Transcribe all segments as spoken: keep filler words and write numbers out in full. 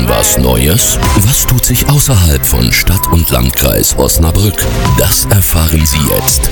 Was Neues? Was tut sich außerhalb von Stadt und Landkreis Osnabrück? Das erfahren Sie jetzt.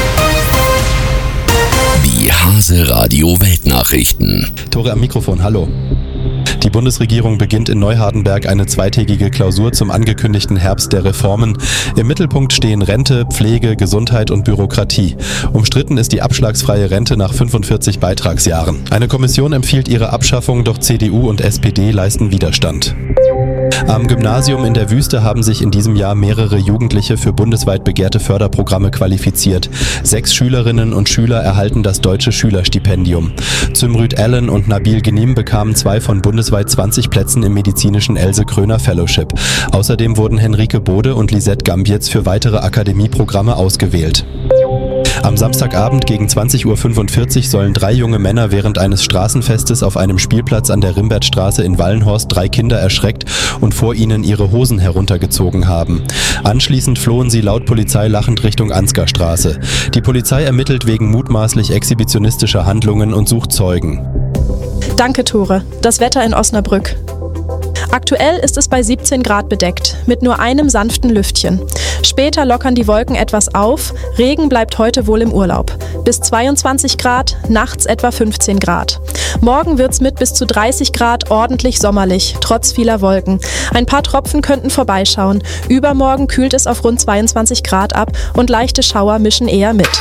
Die Hase Radio Weltnachrichten. Tore am Mikrofon, hallo. Die Bundesregierung beginnt in Neuhardenberg eine zweitägige Klausur zum angekündigten Herbst der Reformen. Im Mittelpunkt stehen Rente, Pflege, Gesundheit und Bürokratie. Umstritten ist die abschlagsfreie Rente nach fünfundvierzig Beitragsjahren. Eine Kommission empfiehlt ihre Abschaffung, doch C D U und S P D leisten Widerstand. Am Gymnasium in der Wüste haben sich in diesem Jahr mehrere Jugendliche für bundesweit begehrte Förderprogramme qualifiziert. Sechs Schülerinnen und Schüler erhalten das Deutsche Schülerstipendium. Zümrüt Allen und Nabil Genim bekamen zwei von bundesweit zwanzig Plätzen im medizinischen Else-Kröner Fellowship. Außerdem wurden Henrike Bode und Lisette Gambietz für weitere Akademieprogramme ausgewählt. Am Samstagabend gegen zwanzig Uhr fünfundvierzig sollen drei junge Männer während eines Straßenfestes auf einem Spielplatz an der Rimbertstraße in Wallenhorst drei Kinder erschreckt und vor ihnen ihre Hosen heruntergezogen haben. Anschließend flohen sie laut Polizei lachend Richtung Ansgarstraße. Die Polizei ermittelt wegen mutmaßlich exhibitionistischer Handlungen und sucht Zeugen. Danke, Tore. Das Wetter in Osnabrück. Aktuell ist es bei siebzehn Grad bedeckt, mit nur einem sanften Lüftchen. Später lockern die Wolken etwas auf, Regen bleibt heute wohl im Urlaub. Bis zweiundzwanzig Grad, nachts etwa fünfzehn Grad. Morgen wird's mit bis zu dreißig Grad ordentlich sommerlich, trotz vieler Wolken. Ein paar Tropfen könnten vorbeischauen. Übermorgen kühlt es auf rund zweiundzwanzig Grad ab und leichte Schauer mischen eher mit.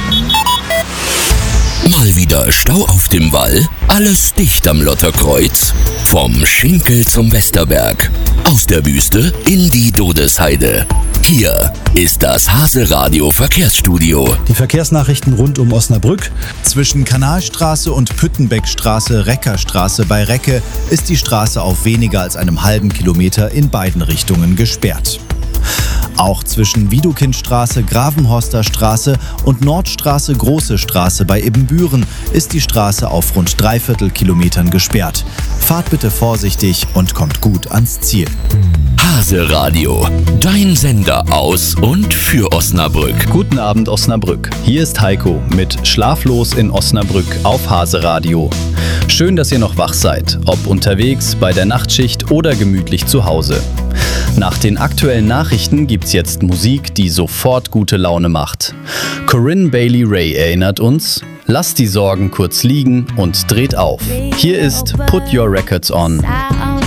Mal wieder Stau auf dem Wall? Alles dicht am Lotterkreuz? Vom Schinkel zum Westerberg. Aus der Wüste in die Dodesheide. Hier ist das Hase Radio Verkehrsstudio. Die Verkehrsnachrichten rund um Osnabrück. Zwischen Kanalstraße und Püttenbeckstraße, Reckerstraße bei Recke ist die Straße auf weniger als einem halben Kilometer in beiden Richtungen gesperrt. Auch zwischen Widukindstraße, Gravenhorster Straße und Nordstraße, Große Straße bei Ibbenbüren ist die Straße auf rund dreiviertel Kilometern gesperrt. Fahrt bitte vorsichtig und kommt gut ans Ziel. Hase Radio, dein Sender aus und für Osnabrück. Guten Abend Osnabrück. Hier ist Heiko mit Schlaflos in Osnabrück auf Hase Radio. Schön, dass ihr noch wach seid, ob unterwegs, bei der Nachtschicht oder gemütlich zu Hause. Nach den aktuellen Nachrichten gibt's jetzt Musik, die sofort gute Laune macht. Corinne Bailey Rae erinnert uns: Lasst die Sorgen kurz liegen und dreht auf. Hier ist Put Your Records On.